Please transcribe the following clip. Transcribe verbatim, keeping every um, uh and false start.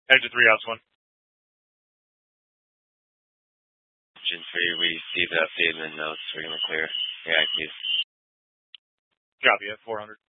Engine three, outs one. Engine three, we see the update in the notes. We're going to clear. Yeah, please. Copy at four hundred.